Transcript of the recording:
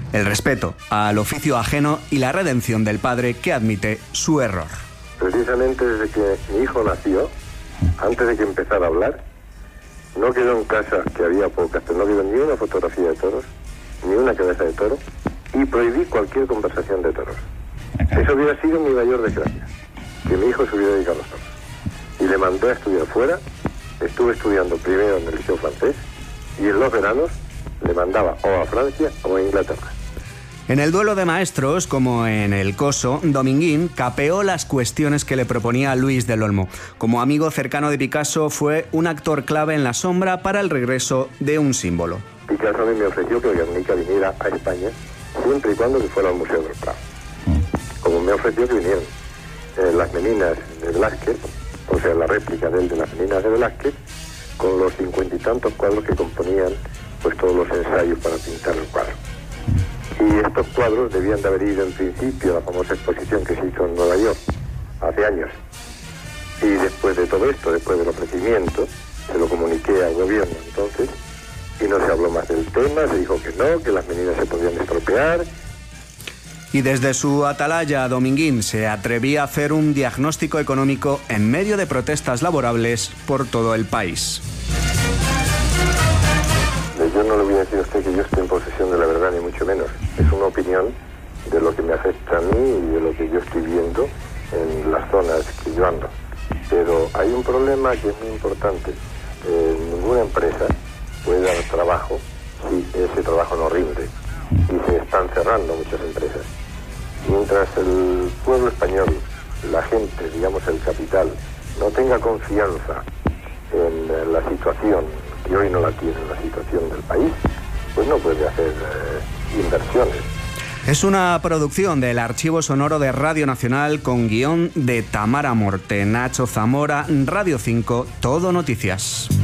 el respeto al oficio ajeno y la redención del padre que admite su error. Precisamente desde que mi hijo nació, antes de que empezara a hablar, no quedó en casa, que había pocas, pero no quedó ni una fotografía de toros, ni una cabeza de toro, y prohibí cualquier conversación de toros. Eso hubiera sido mi mayor desgracia, que mi hijo se hubiera dedicado a los toros. Y le mandé a estudiar fuera, estuve estudiando primero en el liceo francés, y en los veranos le mandaba o a Francia o a Inglaterra. En el duelo de maestros, como en el Coso, Dominguín capeó las cuestiones que le proponía Luis del Olmo. Como amigo cercano de Picasso, fue un actor clave en la sombra para el regreso de un símbolo. Picasso a mí me ofreció que Guernica viniera a España, siempre y cuando que fuera al Museo del Prado. Como me ofreció que vinieran las meninas de Velázquez, o sea, la réplica de él de las meninas de Velázquez, con los 50 y tantos cuadros que componían pues todos los ensayos para pintar el cuadro. Y estos cuadros debían de haber ido en principio a la famosa exposición que se hizo en Nueva York hace años. Y después de todo esto, después del ofrecimiento, se lo comuniqué al gobierno entonces, y no se habló más del tema, se dijo que no, que las meninas se podían estropear. Y desde su atalaya, Dominguín se atrevía a hacer un diagnóstico económico en medio de protestas laborables por todo el país. Yo no le voy a decir a usted que yo estoy en posesión de la verdad, ni mucho menos. Es una opinión de lo que me afecta a mí y de lo que yo estoy viendo en las zonas que yo ando. Pero hay un problema que es muy importante. Ninguna empresa puede dar trabajo si ese trabajo no rinde. Y se están cerrando muchas empresas. Mientras el pueblo español, la gente, digamos el capital, no tenga confianza en la situación, que hoy no la tiene, la situación del país, pues no puede hacer inversiones. Es una producción del Archivo Sonoro de Radio Nacional con guión de Tamara Morte, Nacho Zamora, Radio 5, Todo Noticias.